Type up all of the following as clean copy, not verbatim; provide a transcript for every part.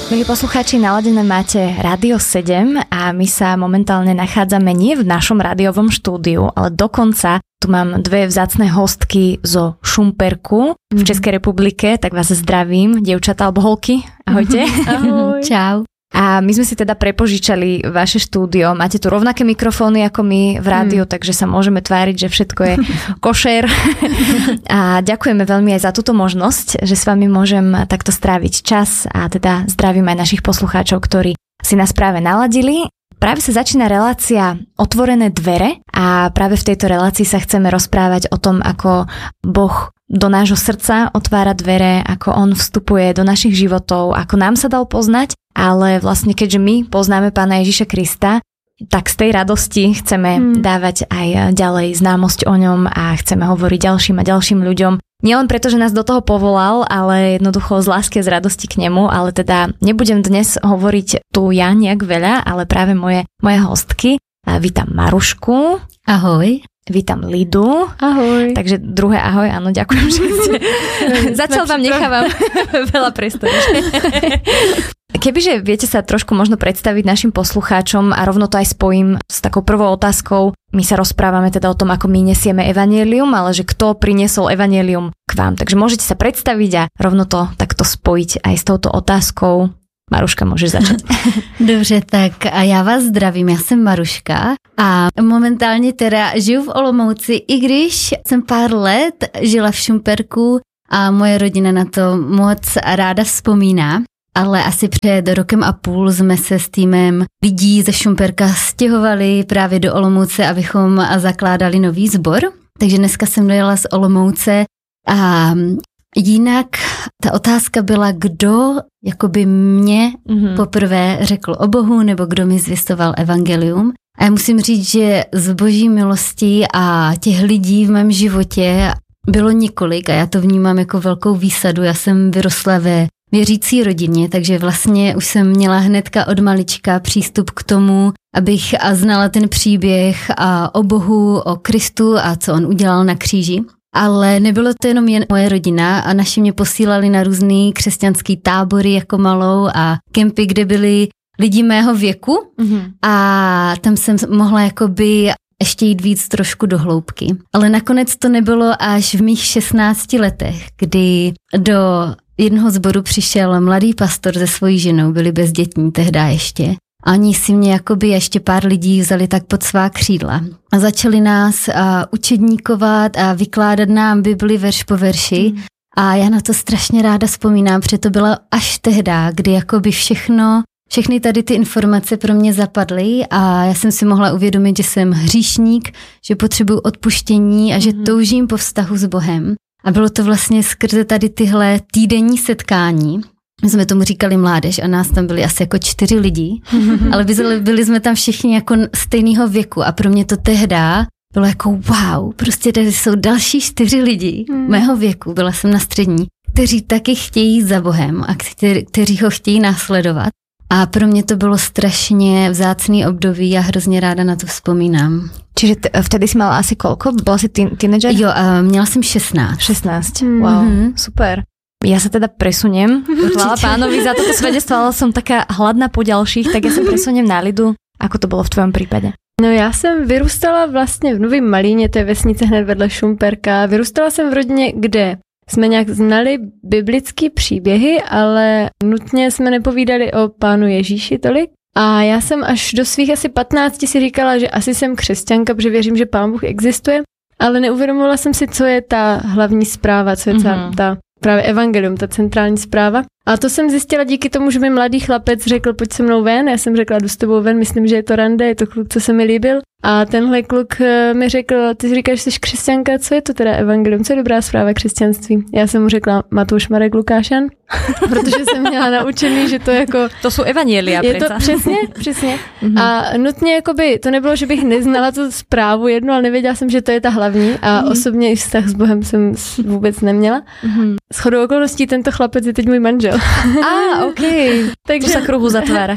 Milí poslucháči, naladené máte Rádio 7 a my sa momentálne nachádzame nie v našom rádiovom štúdiu, ale dokonca tu mám dve vzácne hostky zo Šumperku v Českej republike, tak vás zdravím, dievčatá alebo holky. Ahojte. Ahoj. Čau. A my sme si teda prepožičali vaše štúdio. Máte tu rovnaké mikrofóny ako my v rádiu, takže sa môžeme tváriť, že všetko je košer. A ďakujeme veľmi aj za túto možnosť, že s vami môžem takto stráviť čas a teda zdravím aj našich poslucháčov, ktorí si nás práve naladili. Práve sa začína relácia Otvorené dvere a práve v tejto relácii sa chceme rozprávať o tom, ako Boh do nášho srdca otvára dvere, ako on vstupuje do našich životov, ako nám sa dal poznať, ale vlastne keďže my poznáme Pána Ježiša Krista, tak z tej radosti chceme dávať aj ďalej známosť o ňom a chceme hovoriť ďalším a ďalším ľuďom. Nielen preto, že nás do toho povolal, ale jednoducho z lásky a z radosti k nemu, ale teda nebudem dnes hovoriť tu ja nejak veľa, ale práve moje hostky. Vítam Marušku. Ahoj. Vítam Lidu. Ahoj. Takže druhé ahoj, áno, ďakujem, že ste... Zatiaľ vám nechávam veľa priestoru. Kebyže viete sa trošku možno predstaviť našim poslucháčom a rovno to aj spojím s takou prvou otázkou. My sa rozprávame teda o tom, ako my nesieme evanjelium, ale že kto priniesol evanjelium k vám. Takže môžete sa predstaviť a rovno to takto spojiť aj s touto otázkou. Maruška, můžeš začít. Dobře, tak a já vás zdravím, já jsem Maruška a momentálně teda žiju v Olomouci, i když jsem pár let žila v Šumperku a moje rodina na to moc ráda vzpomíná, ale asi před rokem a půl jsme se s týmem lidí ze Šumperka stěhovali právě do Olomouce, abychom zakládali nový sbor, takže dneska jsem dojela z Olomouce a jinak ta otázka byla, kdo jakoby mě poprvé řekl o Bohu, nebo kdo mi zvěstoval evangelium. A já musím říct, že z boží milosti a těch lidí v mém životě bylo několik a já to vnímám jako velkou výsadu. Já jsem vyrostla ve věřící rodině, takže vlastně už jsem měla hnedka od malička přístup k tomu, abych znala ten příběh o Bohu, o Kristu a co on udělal na kříži. Ale nebylo to jenom jen moje rodina a naši mě posílali na různý křesťanský tábory jako malou a kempy, kde byli lidi mého věku a tam jsem mohla jakoby ještě jít víc trošku do hloubky. Ale nakonec to nebylo až v mých 16 letech, kdy do jednoho sboru přišel mladý pastor se svojí ženou, byli bezdětní tehdy ještě. A oni si mě jakoby ještě pár lidí vzali tak pod svá křídla a začali nás učedníkovat a vykládat nám Bibli verš po verši a já na to strašně ráda vzpomínám, protože to bylo až tehdy, kdy jakoby všechny tady ty informace pro mě zapadly a já jsem si mohla uvědomit, že jsem hříšník, že potřebuju odpuštění a že toužím po vztahu s Bohem. A bylo to vlastně skrze tady tyhle týdenní setkání. My jsme tomu říkali mládež a nás tam byli asi jako 4 lidi, ale byli jsme tam všichni jako stejného věku a pro mě to tehda bylo jako wow, prostě tady jsou další 4 lidi mého věku, byla jsem na střední, kteří taky chtějí jít za Bohem a kteří ho chtějí následovat. A pro mě to bylo strašně vzácný období a hrozně ráda na to vzpomínám. Čiže vtedy si mala asi koľko? Bola si teenager? Jo, měla jsem 16. 16, wow, super. Ja sa teda presuniem. Chvála Pánovi za toto svedectvo, ale som taká hladná po ďalších, tak ja sa presuniem na Lidu. Ako to bylo v tvojom prípade? No já jsem vyrůstala vlastně v Novém Malíně, to je vesnice hned vedle Šumperka. Vyrůstala jsem v rodině, kde jsme nějak znali biblické příběhy, ale nutně jsme nepovídali o Pánu Ježíši tolik. A já jsem až do svých asi 15 si říkala, že asi jsem křesťanka, protože věřím, že Pán Bůh existuje, ale neuvědomovala jsem si, co je ta hlavní zpráva, co je ta právě evangelium, ta centrální zpráva. A to jsem zjistila díky tomu, že mi mladý chlapec řekl, pojď se mnou ven. Já jsem řekla, jdu s tebou ven, myslím, že je to rande, je to kluk, co se mi líbil. A tenhle kluk mi řekl, ty říkáš, že jsi křesťanka, co je to teda evangelium, co je dobrá zpráva křesťanství? Já jsem mu řekla Matouš, Marek, Lukášan, protože jsem měla naučený, že to jako... To jsou evangelia, je to přesně. A nutně jakoby, to nebylo, že bych neznala tu zprávu jednu, ale nevěděla jsem, že to je ta hlavní a osobně i vztah s Bohem jsem vůbec neměla. Shodou okolností tento chlapec je teď můj manžel. OK. Takže to se kruhu zatvára.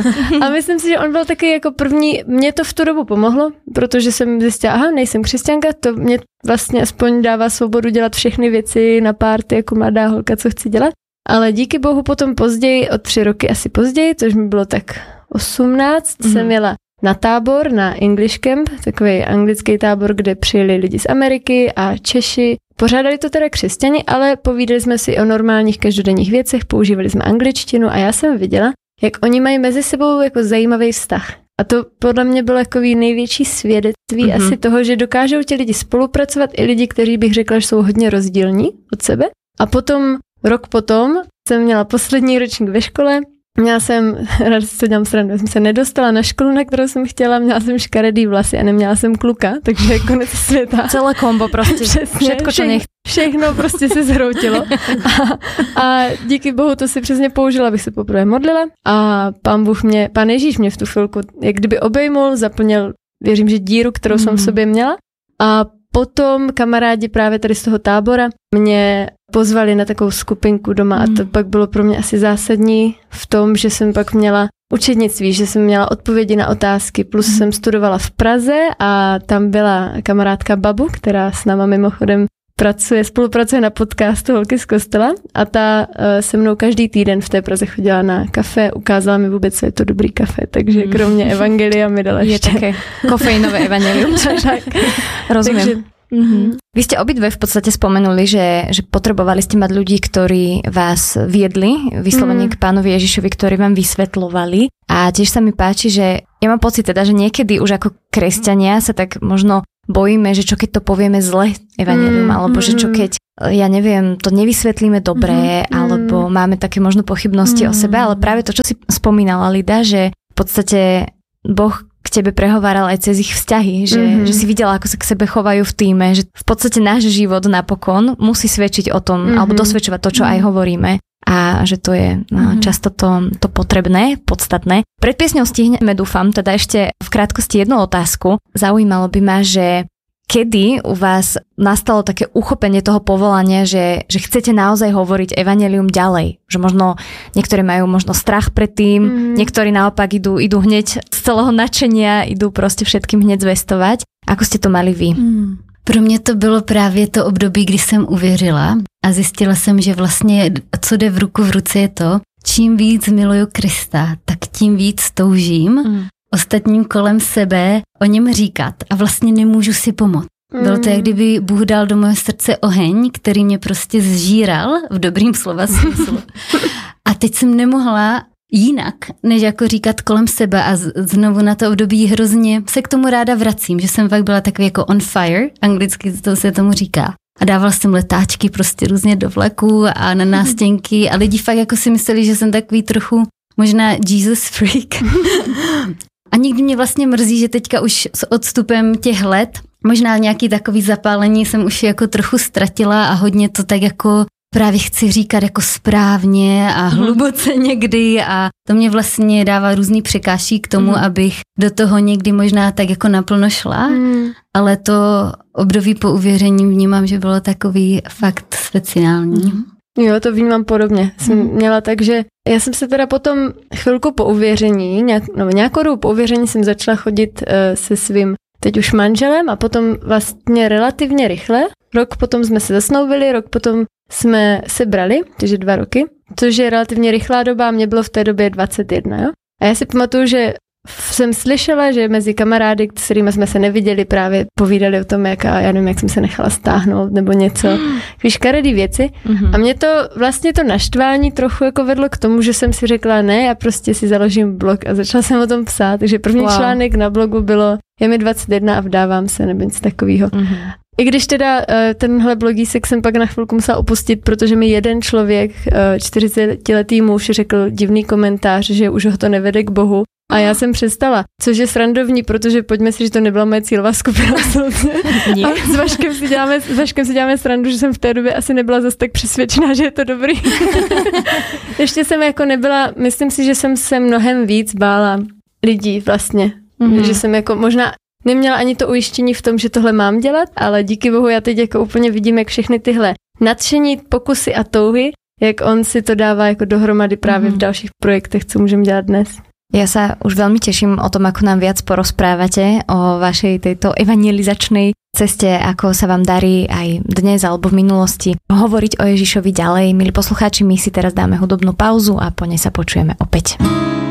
A myslím si, že on byl taky jako první, mě to v tu dobu pomohlo, protože jsem zjistila, nejsem křesťanka, to mě vlastně aspoň dává svobodu dělat všechny věci na párty jako mladá holka, co chci dělat. Ale díky bohu potom později, o 3 roky asi později, což mi bylo tak 18, jsem jela na tábor, na English Camp, takový anglický tábor, kde přijeli lidi z Ameriky a Češi. Pořádali to teda křesťani, ale povídali jsme si o normálních každodenních věcech, používali jsme angličtinu a já jsem viděla, jak oni mají mezi sebou jako zajímavý vztah. A to podle mě bylo takový největší svědectví asi toho, že dokážou ti lidi spolupracovat, i lidi, kteří bych řekla, že jsou hodně rozdílní od sebe. A potom, rok potom, jsem měla poslední ročník ve škole. Měla jsem, rád se dělám srandu, jsem se nedostala na školu, na kterou jsem chtěla, měla jsem škaredý vlasy a neměla jsem kluka, takže je konec světa. Celé kombo prostě, všetko, čo nech... Všechno prostě se zhroutilo. A díky bohu to si přesně použila, abych se poprvé modlila a pán Ježíš mě v tu chvilku, jak kdyby obejmul, zaplnil, věřím, že díru, kterou jsem v sobě měla. A potom kamarádi právě tady z toho tábora mě pozvali na takovou skupinku doma a to pak bylo pro mě asi zásadní v tom, že jsem pak měla učednictví, že jsem měla odpovědi na otázky, plus jsem studovala v Praze a tam byla kamarádka Babu, která s náma mimochodem spolupracuje na podcastu Holky z kostela a ta se mnou každý týden v té Praze chodila na kafe, ukázala mi vůbec, co je to dobrý kafe, takže kromě evangelia mi dala ještě. Je také kofeínové evangelium. Rozumiem. Takže, Vy ste obidve v podstate spomenuli, že potrebovali ste mať ľudí, ktorí vás viedli vyslovene k Pánovi Ježišovi, ktorí vám vysvetľovali. A tiež sa mi páči, že ja mám pocit teda, že niekedy už ako kresťania sa tak možno bojíme, že čo keď to povieme zle evanjelium, alebo že čo keď, ja neviem, to nevysvetlíme dobre, alebo máme také možno pochybnosti o sebe, ale práve to, čo si spomínala, Lida, že v podstate Boh k tebe prehováral aj cez ich vzťahy, že si videla, ako sa k sebe chovajú v tíme, že v podstate náš život napokon musí svedčiť o tom, alebo dosvedčovať to, čo aj hovoríme. A že to je často to potrebné, podstatné. Pred piesňou stihneme, dúfam, teda ešte v krátkosti jednu otázku. Zaujímalo by ma, že kedy u vás nastalo také uchopenie toho povolania, že chcete naozaj hovoriť evanjelium ďalej? Že možno niektorí majú možno strach pred tým, niektorí naopak idú hneď z celého nadšenia, idú proste všetkým hneď zvestovať. Ako ste to mali vy? Pro mě to bylo právě to období, kdy jsem uvěřila a zjistila jsem, že vlastně co jde v ruku v ruce je to, čím víc miluju Krista, tak tím víc toužím ostatním kolem sebe o něm říkat a vlastně nemůžu si pomoct. Bylo to, jak kdyby Bůh dal do mého srdce oheň, který mě prostě zžíral v dobrým slova smyslu. A teď jsem nemohla jinak, než jako říkat kolem sebe a znovu na to období hrozně se k tomu ráda vracím, že jsem fakt byla takový jako on fire, anglicky to se tomu říká. A dával jsem letáčky prostě různě do vlaku a na nástěnky a lidi fakt jako si mysleli, že jsem takový trochu možná Jesus freak. A někdy mě vlastně mrzí, že teďka už s odstupem těch let možná nějaký takový zapálení jsem už jako trochu ztratila a hodně to tak jako právě chci říkat jako správně a hluboce někdy a to mě vlastně dává různý překážky k tomu, abych do toho někdy možná tak jako naplno šla, ale to období po uvěření vnímám, že bylo takový fakt speciální. Jo, to vnímám podobně. Jsem měla tak, že já jsem se teda potom chvilku po uvěření, nějakou dobu po uvěření jsem začala chodit se svým teď už manželem a potom vlastně relativně rychle. Rok potom jsme se zasnoubili, rok potom jsme se brali, takže 2 roky, což je relativně rychlá doba, mě bylo v té době 21, jo. A já si pamatuju, že jsem slyšela, že mezi kamarády, s kterými jsme se neviděli, právě povídali o tom, já nevím, jak jsem se nechala stáhnout nebo něco, škaredý věci. A mě to vlastně to naštvání trochu jako vedlo k tomu, že jsem si řekla, ne, já prostě si založím blog a začala jsem o tom psát, takže první článek na blogu bylo, je mi 21 a vdávám se, nebo něco takového. I když teda tenhle blogísek jsem pak na chvilku musela opustit, protože mi jeden člověk, 40letý muž, řekl divný komentář, že už ho to nevede k Bohu. A já jsem přestala, což je srandovní, protože pojďme si, že to nebyla moje cílová skupina. A s Vaškem si děláme srandu, že jsem v té době asi nebyla zase tak přesvědčená, že je to dobrý. Ještě jsem jako nebyla, myslím si, že jsem se mnohem víc bála lidí vlastně. Že jsem jako možná neměla ani to ujištění v tom, že tohle mám dělat, ale díky Bohu já teď jako úplně vidím, jak všechny tyhle nadšení, pokusy a touhy, jak on si to dává jako dohromady právě v dalších projektech, co můžeme dělat dnes. Ja sa už veľmi teším o tom, ako nám viac porozprávate o vašej tejto evangelizačnej ceste, ako sa vám darí aj dnes alebo v minulosti hovoriť o Ježišovi ďalej. Milí poslucháči, my si teraz dáme hudobnú pauzu a po nej sa počujeme opäť.